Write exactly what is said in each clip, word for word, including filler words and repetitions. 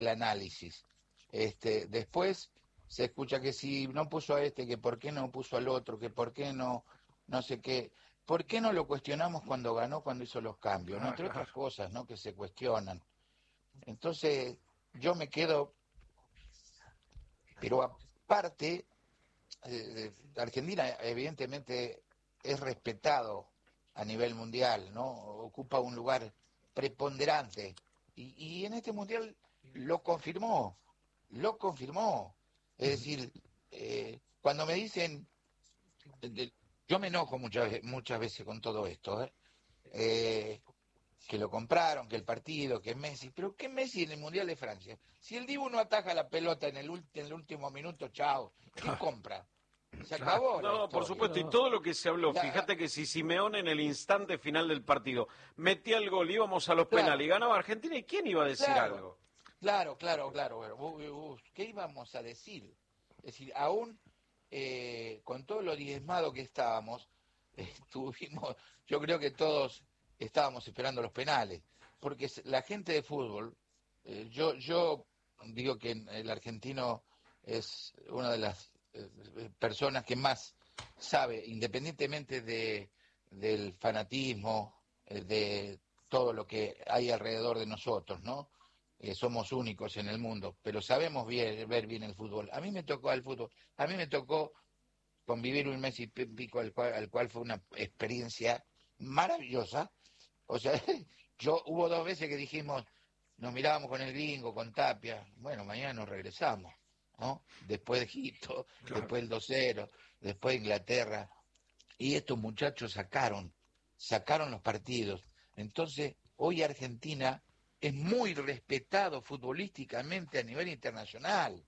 el análisis. Este, después se escucha que si no puso a este, que por qué no puso al otro, que por qué no, no sé qué. ¿Por qué no lo cuestionamos cuando ganó, cuando hizo los cambios? ¿No? Ah, Entre otras claro. cosas, ¿no? Que se cuestionan. Entonces, yo me quedo, pero aparte, eh, Argentina evidentemente es respetado a nivel mundial, ¿no? Ocupa un lugar preponderante. Y, y en este mundial lo confirmó, lo confirmó. Es decir, eh, cuando me dicen, de- yo me enojo muchas, ve- muchas veces con todo esto, ¿eh? Eh, que lo compraron, que el partido, que Messi, pero ¿qué Messi en el Mundial de Francia? Si el Dibu no ataja la pelota en el, ult- en el último minuto, chao, ¿qué Claro, compra? Se claro. acabó la No, por historia. supuesto, y No, todo lo que se habló, La- fíjate que si Simeone en el instante final del partido metía el gol, íbamos a los penales y claro, ganaba Argentina, ¿y quién iba a decir claro, algo? claro, claro, claro. Bueno, uy, uy, ¿qué íbamos a decir? Es decir, aún eh, con todo lo diezmado que estábamos, estuvimos, yo creo que todos estábamos esperando los penales, porque s- la gente de fútbol, eh, yo, yo digo que el argentino es una de las eh, personas que más sabe, independientemente de, del fanatismo, eh, de todo lo que hay alrededor de nosotros, ¿no? Eh, somos únicos en el mundo, pero sabemos bien, ver bien el fútbol. A mí me tocó el fútbol, a mí me tocó convivir un mes y pico, al cual, al cual fue una experiencia maravillosa. O sea, yo hubo dos veces que dijimos, nos mirábamos con el gringo, con Tapia, bueno, mañana nos regresamos, ¿no? Después de Egipto, claro. después el dos cero, después de Inglaterra, y estos muchachos sacaron, sacaron los partidos. Entonces, hoy Argentina es muy respetado futbolísticamente a nivel internacional.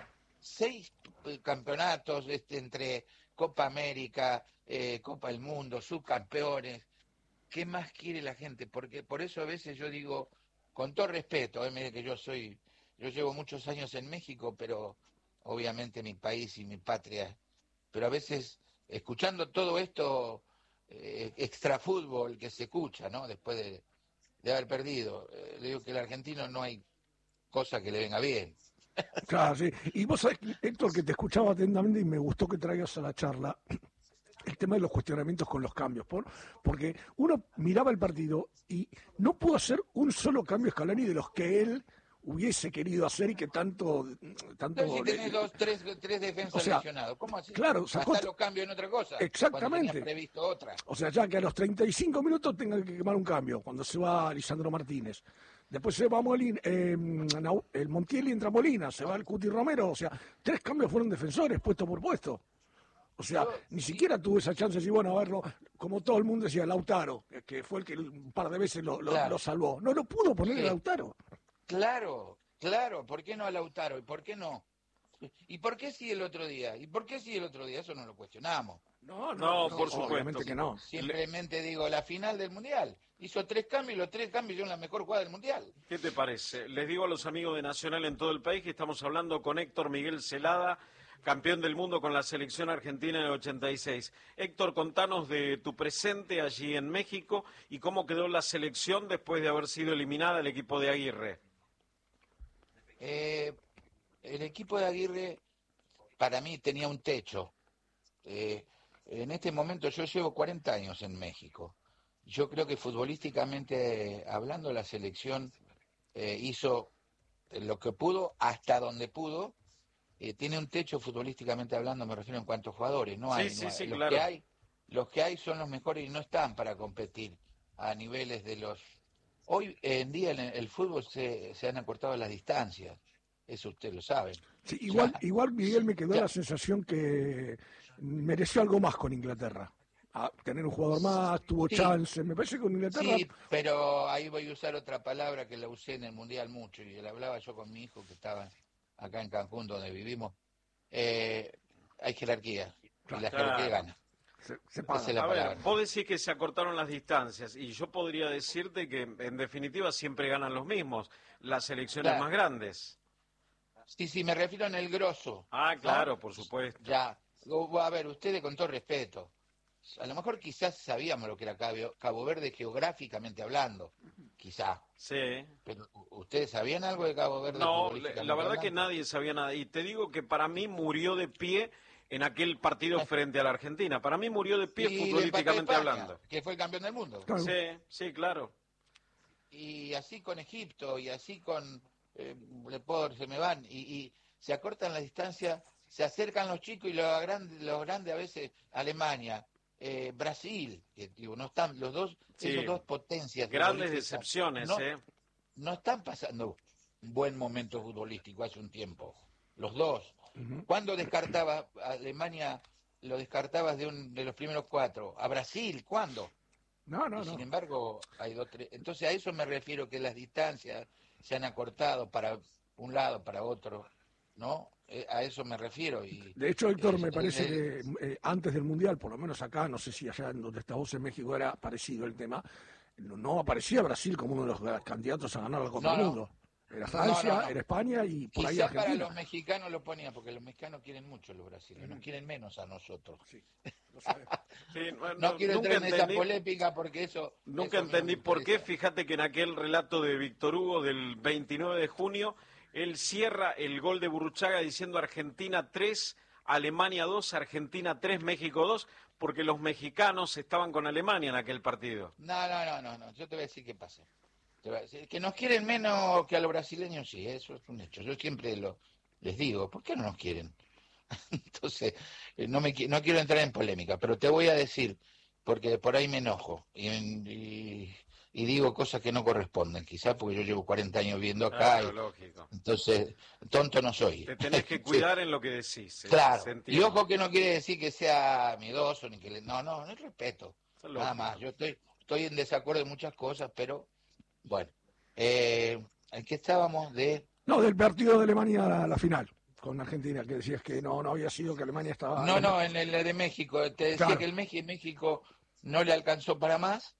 Seis eh, campeonatos este, entre Copa América, eh, Copa del Mundo, subcampeones. ¿Qué más quiere la gente? Porque por eso a veces yo digo, con todo respeto, eh, mire que yo soy, yo llevo muchos años en México, pero obviamente mi país y mi patria, pero a veces escuchando todo esto eh, extra fútbol que se escucha, ¿no? Después de, de haber perdido, eh, le digo que el argentino no hay cosa que le venga bien. Claro, sí. Y vos sabés, Héctor, que te escuchaba atentamente y me gustó que traigas a la charla el tema de los cuestionamientos con los cambios, por, porque uno miraba el partido y no pudo hacer un solo cambio Scaloni de los que él hubiese querido hacer y que tanto, Entonces, tanto, si tenés le- dos, tres, tres o defensas sea, lesionados, ¿cómo así? claro, sacó Hasta lo cambio en otra cosa, cuando tenías exactamente. previsto otra. O sea, ya que a los treinta y cinco minutos tenga que quemar un cambio, cuando se va Lisandro Martínez. Después se va Molina, eh, Nau- el Montiel y entra Molina, se va el Cuti Romero. O sea, tres cambios fueron defensores, puesto por puesto. O sea, Yo, ni sí, siquiera tuvo esa chance de decir, bueno, a verlo, como todo el mundo decía, Lautaro, que- que fue el que un par de veces lo, lo- lo claro, salvó. No lo pudo poner el sí, Lautaro. claro, claro, ¿por qué no a Lautaro? ¿Y por qué no? ¿Y por qué sí el otro día? ¿Y por qué sí el otro día? Eso no lo cuestionamos. No, no, No, no, por obviamente supuesto. que Sim- no. Le- simplemente digo, la final del Mundial. Hizo tres cambios y los tres cambios son la mejor jugada del Mundial. ¿Qué te parece? Les digo a los amigos de Nacional en todo el país que estamos hablando con Héctor Miguel Celada, campeón del mundo con la selección argentina en el ochenta y seis. Héctor, contanos de tu presente allí en México y cómo quedó la selección después de haber sido eliminada el equipo de Aguirre. Eh, el equipo de Aguirre, para mí, tenía un techo. Eh, en este momento yo llevo cuarenta años en México. Yo creo que futbolísticamente eh, hablando la selección eh, hizo lo que pudo hasta donde pudo. Eh, tiene un techo futbolísticamente hablando, me refiero en cuanto a jugadores. No Sí, hay, no sí, hay. sí, Los que claro. hay, los que hay son los mejores y no están para competir a niveles de los. Hoy en día en el, el fútbol se, se han acortado las distancias. Eso ustedes lo saben. Sí, igual, Ya, igual Miguel me quedó ya. la sensación que mereció algo más con Inglaterra. A tener un jugador más, tuvo Sí, chance. Me parece que con Inglaterra, sí, pero ahí voy a usar otra palabra que la usé en el Mundial mucho y la hablaba yo con mi hijo que estaba acá en Cancún donde vivimos. Eh, hay jerarquía y la jerarquía Claro. gana. se, se Esa paga. es la A ver, palabra. vos decís que se acortaron las distancias y yo podría decirte que en definitiva siempre ganan los mismos, las selecciones Claro. más grandes. Sí, sí, me refiero en el grosso. Ah, ¿no? claro, por supuesto. Ya. A ver, ustedes con todo respeto. a lo mejor quizás sabíamos lo que era Cabo, Cabo Verde geográficamente hablando, quizá. Sí. Pero ¿ustedes sabían algo de Cabo Verde? No, la, la verdad que nadie sabía nada. Y te digo que para mí murió de pie en aquel partido frente a la Argentina. Para mí murió de pie y futbolísticamente España, hablando. Que fue el campeón del mundo. Claro. Sí, sí, claro. Y así con Egipto, y así con... Eh, Lepor, se me van, y, y se acortan las distancias, se acercan los chicos y los grandes, los grandes a veces, Alemania, eh, Brasil, que digo, no están, los dos, Sí. esos dos potencias. Grandes decepciones, no, ¿eh? no están pasando un buen momento futbolístico hace un tiempo, los dos. Uh-huh. ¿Cuándo descartaba a Alemania, lo descartabas de, un, de los primeros cuatro? ¿A Brasil? ¿Cuándo? No, no, y sin no. embargo, hay dos, tres. Entonces a eso me refiero, que las distancias se han acortado para un lado, para otro, ¿no? Eh, a eso me refiero. Y, De hecho, Héctor, eh, me parece eh, que eh, antes del Mundial, por lo menos acá, no sé si allá en donde estás vos en México era parecido el tema, no, no aparecía Brasil como uno de los candidatos a ganar la Copa No, del no. Mundo. Era Francia, No, no, no. era España y por ahí quizá para Argentina. los mexicanos lo ponía, porque los mexicanos quieren mucho a los brasileños, nos quieren menos a nosotros. Sí, lo sabes. Sí, no, No quiero nunca entrar en esa entendí- polémica porque eso... Nunca eso a mí no entendí me por qué. interesa. Fíjate que en aquel relato de Víctor Hugo del veintinueve de junio, él cierra el gol de Burruchaga diciendo Argentina tres, Alemania dos, Argentina tres, México dos, porque los mexicanos estaban con Alemania en aquel partido. No, no, no, no, no, yo te voy a decir qué pasa. Te voy a decir, que nos quieren menos que a los brasileños, sí, eso es un hecho. Yo siempre lo les digo, ¿por qué no nos quieren? Entonces, eh, no me qui- no quiero entrar en polémica, pero te voy a decir, porque por ahí me enojo y, y- y digo cosas que no corresponden, quizás porque yo llevo cuarenta años viviendo acá, Claro, y, lógico. entonces tonto no soy. Te tenés que cuidar en lo que decís. se- Claro, se y entiende. ojo que no quiere decir que sea miedoso, ni que le... No, no, no es respeto, Eso es nada lógico. más. Yo estoy, estoy en desacuerdo en muchas cosas, pero bueno. Eh, ¿En qué estábamos de...? No, del partido de Alemania a la, la final con Argentina, que decías que no, no había sido, que Alemania estaba... No, no, en el de México. Te decía Claro. que el México, México no le alcanzó para más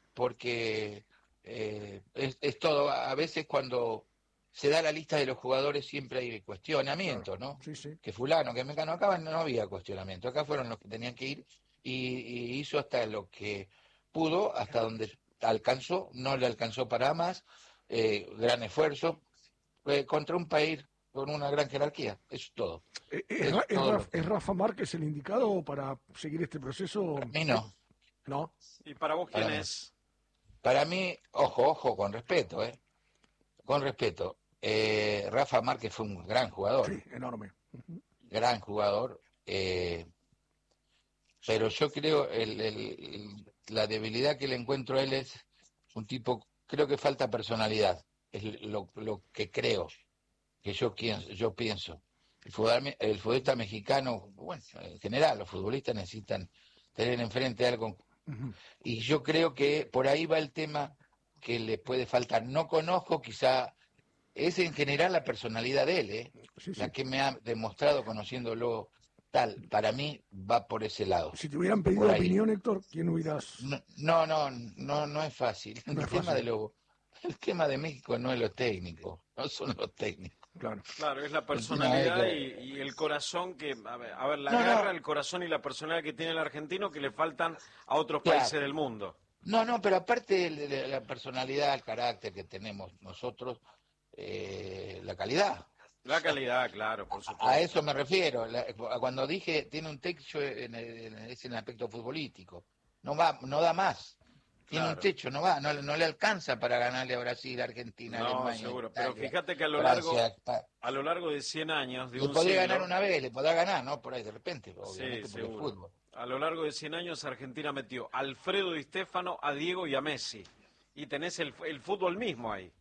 porque eh, es, es todo. A veces cuando se da la lista de los jugadores siempre hay cuestionamiento, ¿no? Sí, sí. Que fulano, que mecano, acá no había cuestionamiento. Acá fueron los que tenían que ir y, y hizo hasta lo que pudo, hasta donde alcanzó, no le alcanzó para más. Eh, gran esfuerzo eh, contra un país con una gran jerarquía. Eso es todo. Eh, Es ¿Es, Ra- es todo Ra- lo que- es Rafa Márquez el indicado para seguir este proceso? A mí no. No. ¿Y para vos quién Para mí. es? Para mí, ojo, ojo, con respeto, ¿eh? Con respeto. Eh, Rafa Márquez fue un gran jugador, Sí, enorme. Ujú. gran jugador, eh, pero yo creo el, el- el- la debilidad que le encuentro a él es un tipo, creo que falta personalidad, es lo, lo que creo, que yo, pienso- yo pienso. El, futbol- el futbolista mexicano, bueno, en general, los futbolistas necesitan tener enfrente algo. Ujú. Y yo creo que por ahí va el tema que le puede faltar. No conozco, quizá, es en general la personalidad de él, ¿eh? Sí, sí. La que me ha demostrado conociéndolo tal. Para mí va por ese lado. Si te hubieran pedido Por ahí. opinión, Héctor, ¿quién hubieras...? No, no, no, no, no es fácil. El No es tema fácil. de lo, el tema de México no es lo técnico, no son los técnicos. Claro. Claro, es la personalidad No, y, es que- y el corazón que, a ver, a ver, la No, no. garra, el corazón y la personalidad que tiene el argentino que le faltan a otros Claro. países del mundo. No, no, pero aparte de de la personalidad, el carácter que tenemos nosotros, eh, la calidad. La calidad, claro, por supuesto. A eso me refiero. La- cuando dije tiene un techo en el, en el- es en el aspecto futbolístico. No va, no da más. Tiene Claro. un techo, no va, no, no le alcanza para ganarle a Brasil, Argentina, No, Alemania, seguro, pero Italia, fíjate que a lo Francia, largo, pa- a lo largo de cien años, de le un podría siglo, ganar una vez, le podrá ganar, ¿no? Por ahí de repente, obviamente, Sí, porque es seguro. fútbol. A lo largo de cien años Argentina metió a Alfredo Di Stéfano, a Diego y a Messi. Y tenés el, el fútbol mismo ahí.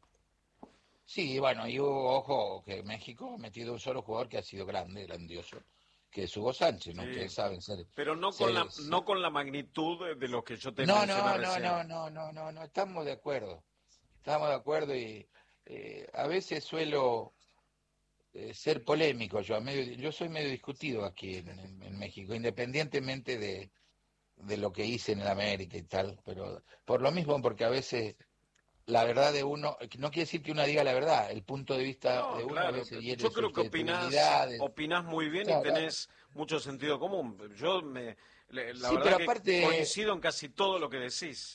Sí, bueno, y hubo, ojo, que México ha metido un solo jugador que ha sido grande, grandioso, que es Hugo Sánchez, ¿no? Sí. Ustedes saben ser. Pero no Sí, con la, sí. no con la magnitud de, de lo que yo te No, mencioné no, no, recién. no, no, no, no, no, estamos de acuerdo. Estamos de acuerdo y eh, a veces suelo eh, ser polémico. Yo a medio, yo soy medio discutido aquí en, en- en México, independientemente de, de lo que hice en el América y tal, pero por lo mismo, porque a veces la verdad de uno, no quiere decir que uno diga la verdad, el punto de vista No, de uno a claro, veces hiere yo creo que opinás, susceptibilidades. opinás muy bien Claro, y tenés mucho sentido común. Yo me La sí, verdad pero aparte, que coincido en casi todo lo que decís.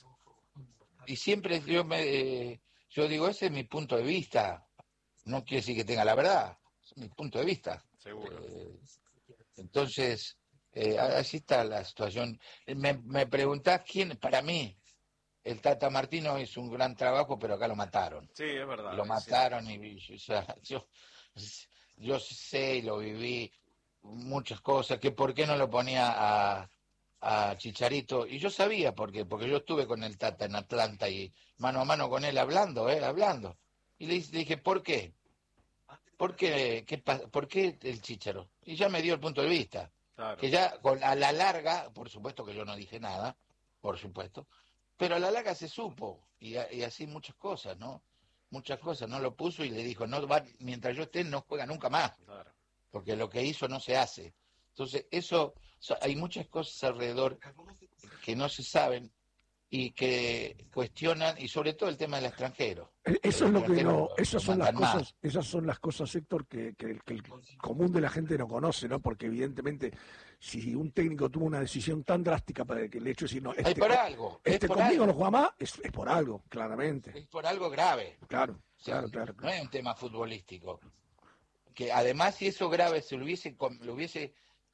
Y siempre yo me eh, yo digo, ese es mi punto de vista. No quiere decir que tenga la verdad, es mi punto de vista. Seguro. Eh, entonces, eh, así está la situación. Me, me preguntás quién, para mí, el Tata Martino hizo un gran trabajo, pero acá lo mataron. Sí, es verdad. Lo mataron y, y o sea, yo, yo sé y lo viví muchas cosas, que por qué no lo ponía a, a Chicharito, y yo sabía por qué, porque yo estuve con el Tata en Atlanta y mano a mano con él hablando, eh, hablando. Y le dije, ¿por qué? ¿Por qué, qué, ¿Por qué el Chicharo? Y ya me dio el punto de vista. Claro. Que ya con, a la larga, por supuesto que yo no dije nada, por supuesto, pero a la larga se supo, y, y así muchas cosas, ¿no? Muchas cosas, no lo puso y le dijo, no va, mientras yo esté no juega nunca más, Claro. porque lo que hizo no se hace. Entonces, eso, so, hay muchas cosas alrededor que no se saben y que cuestionan, y sobre todo el tema del extranjero. Eso es lo que no, lo, esas lo son las más. cosas, esas son las cosas, Héctor, que, que, que el común de la gente no conoce, ¿no? Porque evidentemente, si un técnico tuvo una decisión tan drástica para que el hecho de decir, no, este, es por algo, este es por conmigo algo. no juega más, es, es por algo, claramente. Es por algo grave. Claro, O sea, claro, claro, claro. No es un tema futbolístico. Que además, si eso grave se lo hubiese, lo hubiese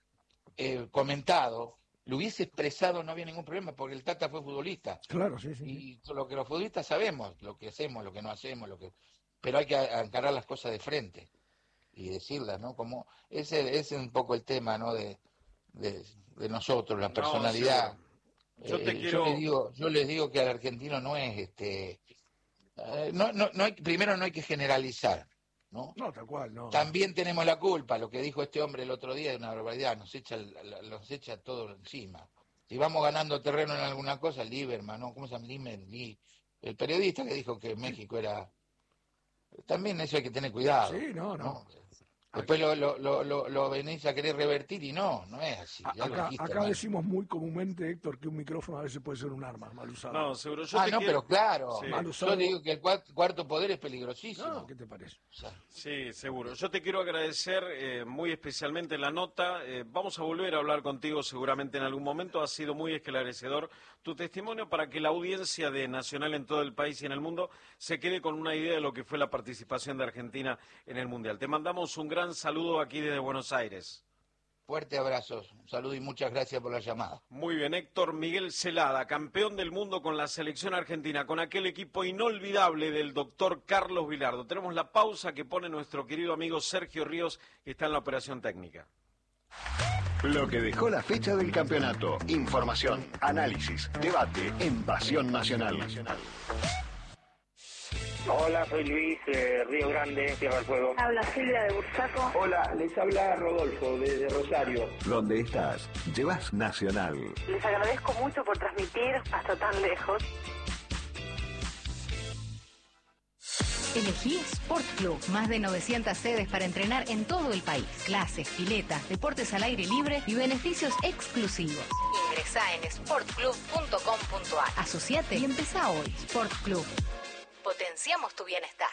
eh, comentado, lo hubiese expresado, no había ningún problema, porque el Tata fue futbolista. Claro, sí, sí. Y lo que los futbolistas sabemos, lo que hacemos, lo que no hacemos, lo que pero hay que encarar las cosas de frente y decirlas, ¿no? Como ese, ese es un poco el tema, ¿no? De, de, de nosotros, la personalidad. No, yo, te eh, quiero... yo les digo, yo les digo que al argentino no es este, eh, no, no, no hay, primero no hay que generalizar, ¿no? No, tal cual, no. También tenemos la culpa, lo que dijo este hombre el otro día es una barbaridad, nos echa, nos echa todo encima. Si vamos ganando terreno en alguna cosa, Lieberman, ¿no? ¿Cómo se llama? Lieberman, el periodista que dijo que México era... También eso hay que tener cuidado. Sí, no, no. ¿no? Después lo, lo, lo, lo, lo venís a querer revertir y no, no es así. Ya acá lo dijiste, acá hermano. decimos muy comúnmente, Héctor, que un micrófono a veces puede ser un arma mal usado. No, seguro. Yo ah, te no, quiero... pero claro. Sí. Mal usado. Yo digo que el cuarto, cuarto poder es peligrosísimo. No, ¿qué te parece? O sea, Sí, seguro. Yo te quiero agradecer eh, muy especialmente la nota. Eh, vamos a volver a hablar contigo seguramente en algún momento. Ha sido muy esclarecedor tu testimonio para que la audiencia de Nacional en todo el país y en el mundo se quede con una idea de lo que fue la participación de Argentina en el Mundial. Te mandamos un gran saludo aquí desde Buenos Aires. fuerte abrazo, un saludo y muchas gracias por la llamada. Muy bien, Héctor Miguel Celada, campeón del mundo con la selección argentina, con aquel equipo inolvidable del doctor Carlos Vilardo. Tenemos la pausa que pone nuestro querido amigo Sergio Ríos, que está en la operación técnica. Lo que dejó la fecha del campeonato. Información, análisis, debate en Pasión Nacional. Hola, soy Luis, eh, Río Grande, Tierra del Fuego. Habla Silvia de Bursaco. Hola, les habla Rodolfo desde Rosario. Donde estás, llevas Nacional. Les agradezco mucho por transmitir hasta tan lejos. Elegí Sport Club, más de novecientas sedes para entrenar en todo el país. Clases, piletas, deportes al aire libre y beneficios exclusivos. Ingresá en sport club punto com punto a r. Asociate y empezá hoy. Sport Club. Potenciamos tu bienestar.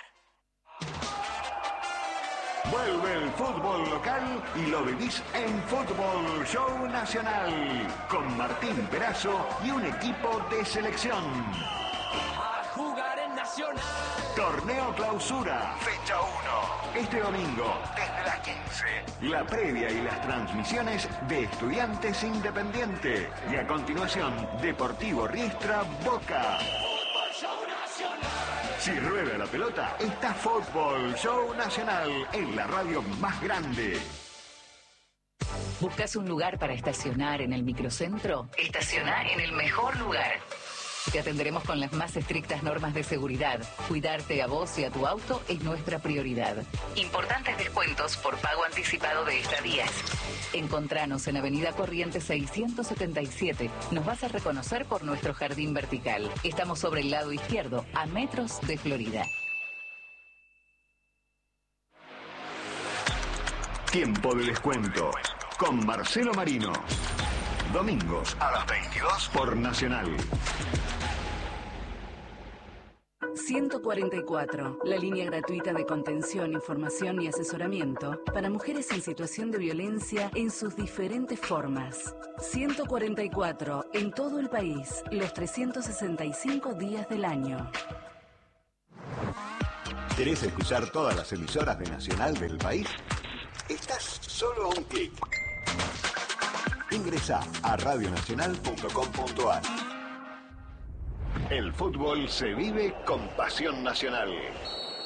Vuelve el fútbol local y lo vivís en Fútbol Show Nacional con Martín Perazo y un equipo de selección. A jugar en Nacional. Torneo Clausura, fecha uno. Este domingo, desde las quince. La previa y las transmisiones de Estudiantes Independiente. Y a continuación, Deportivo Riestra Boca. Fútbol Show Nacional. Si rueda la pelota, está Fútbol Show Nacional en la radio más grande. ¿Buscas un lugar para estacionar en el microcentro? Estacionar en el mejor lugar. Te atenderemos con las más estrictas normas de seguridad. Cuidarte a vos y a tu auto es nuestra prioridad. Importantes descuentos por pago anticipado de estadías. Encontranos en Avenida Corrientes seiscientos setenta y siete. Nos vas a reconocer por nuestro jardín vertical. Estamos sobre el lado izquierdo, a metros de Florida. Tiempo de descuento con Marcelo Marino. Domingos a las veintidós por Nacional. ciento cuarenta y cuatro, la línea gratuita de contención, información y asesoramiento para mujeres en situación de violencia en sus diferentes formas. ciento cuarenta y cuatro, en todo el país, los trescientos sesenta y cinco días del año. ¿Querés escuchar todas las emisoras de Nacional del país? Estás solo a un clic. Ingresá a radio nacional punto com punto a r. El fútbol se vive con pasión nacional.